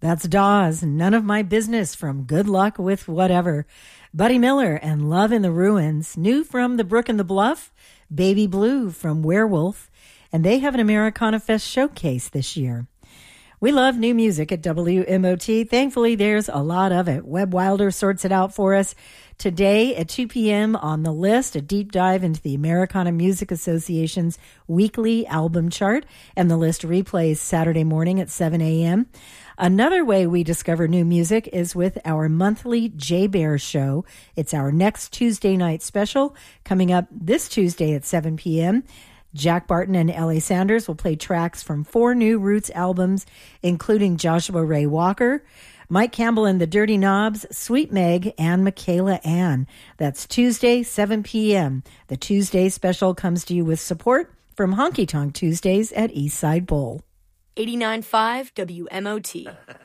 That's Dawes, None of My Business from Good Luck with Whatever. Buddy Miller and Love in the Ruins. New from The Brook and the Bluff, Baby Blue from Werewolf. And they have an Americana Fest showcase this year. We love new music at WMOT. Thankfully, there's a lot of it. Webb Wilder sorts it out for us. Today at 2 p.m. on The List, a deep dive into the Americana Music Association's weekly album chart. And The List replays Saturday morning at 7 a.m. Another way we discover new music is with our monthly J Bear show. It's our next Tuesday night special coming up this Tuesday at 7 p.m. Jack Barton and L.A. Sanders will play tracks from 4 new Roots albums, including Joshua Ray Walker, Mike Campbell and the Dirty Knobs, Sweet Meg, and Michaela Ann. That's Tuesday, 7 p.m. The Tuesday special comes to you with support from Honky Tonk Tuesdays at Eastside Bowl. 89.5 WMOT.